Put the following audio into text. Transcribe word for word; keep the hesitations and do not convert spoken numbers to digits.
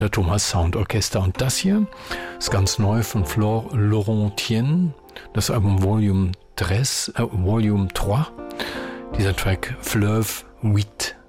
der Thomas Sound Orchester. Und das hier ist ganz neu von Flore Laurentienne, das Album Volume drei, äh, Volume drei, dieser Track Fleuve huit.